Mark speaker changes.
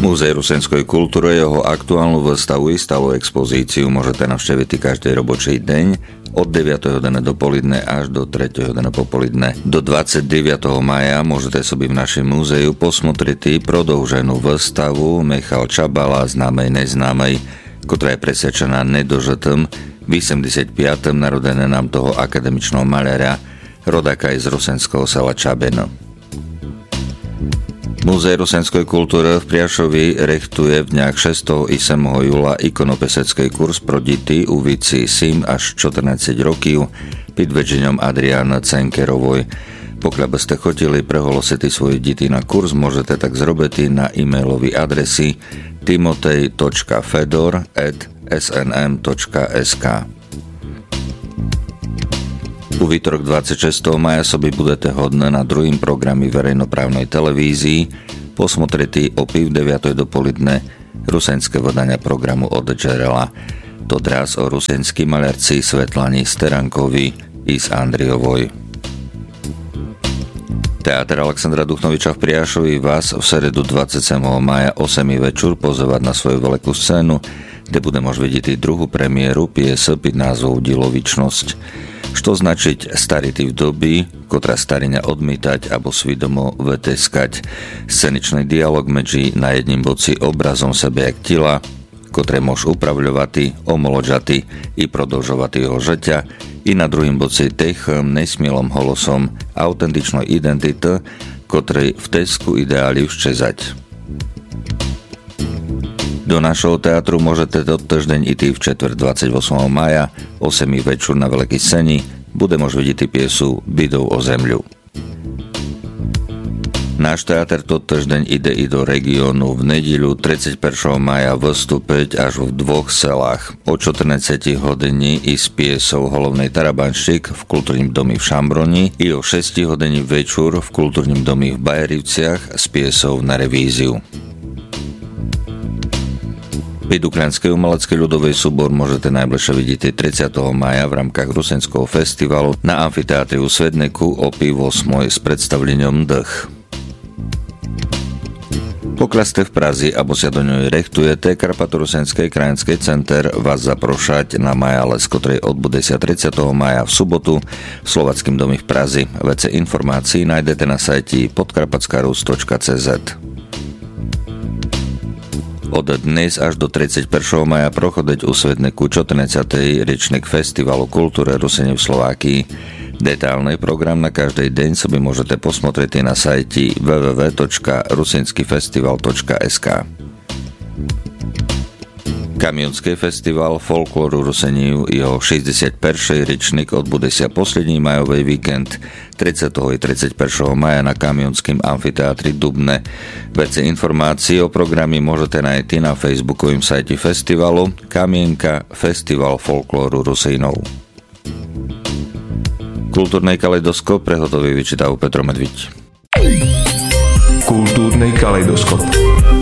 Speaker 1: Múzeum rusenskej kultúry jeho aktuálnu výstavu i stálu expozíciu môžete navštíviť každý robočí deň od 9. hodiny dopoledne až do 3. hodiny popoludne. Do 29. maja môžete sobi v našom múzeu posmotriť prodlouženú výstavu Michal Čabala známej neznámej, ktorá je presvedčená nedožitým v 85. narodené nám toho akademičného maľara, rodáka z rusenského sela Čabeno. Múzeum rusenskej kultúry v Priašovi rechtuje v dňach 6. i 7. júla ikonopesecký kurz pro deti u víci 7 až 14 rokov pod vedením Adriana Cenkerovoj. Pokiaľ by ste chodili preholosiť svoje deti na kurz, môžete tak zrobiť na e-mailovej adresi timotej.fedor@snm.sk. U výtorok 26. maja sobi budete hodné na druhým programe verejnoprávnej televízii posmotriť o 8:30 dopoledne rusenské vydania programu od Džerela. To draz o rusenský maľarci Svetlani Sterankovi i z Andriovoj. Teatr Alexandra Duchnoviča v Priašovi vás v stredu 27. maja o 7. večer pozývať na svoju veľkú scénu, kde bude môcť vidieť i druhú premiéru piese pod názvom Dilovičnosť. Što značiť starity v doby, ktorá stariňa odmítať alebo svidomo veteskať. Sceničný dialog medzi na jedním boci obrazom sebe jak tela, ktoré môž upravľovať, omoložať i prodlžovať jeho žeťa, i na druhým boci techom, nesmielom holosom autentičnej identity, ktorej v tesku ideáli vščezať. Do našho teatru môžete do týždeň i v četvrť 28. maja o 7. večer na veľkej scéni bude môcť vidieť piesu Bydou o zemľu. Náš teatr to týždeň ide i do regiónu v nedeľu 31. maja vystúpiť až v dvoch selách. O 14. hodiny i s piesou Holovnej Tarabanšik v kultúrnym domi v Šambroni i o 6. hodiny večer v kultúrnym domi v Bajerivciach s piesou Na revíziu. Uklianský umelecký ľudový súbor môžete najbližšie vidieť 30. maja v rámkach Rusenského festivalu na amfiteátri u Svedneku o 8. s predstavlením Dch. Pokiaľ ste v Prazi alebo sa do ňoj rechtujete, Karpato-Rusenský krajinský center vás zaprošať na Majales, ktorej odbude sa 30. maja v sobotu v Slovackým domi v Prazi. Vece informácií nájdete na sajti podkarpatskarus.cz. Od dnes až do 31. maja prochodeť u Svedneku 14. ročník Festivalu kultúry Rusene v Slovákii. Detálny program na každý deň si môžete posmotriť na sajti www.rusinskifestival.sk. Kamionský festival folklóru Ruseniu jeho 61. ročník odbude sa poslední majový víkend 30. i 31. maja na Kamionským amfiteátri Dubne. Vece informácií o programe môžete nájsť na facebookovým sajte festivalu Kamienka Festival folklóru Rusínov. Kultúrny kaleidoskop prehotový vyčítajú Petro Medviť.
Speaker 2: Kultúrny kaleidoskop.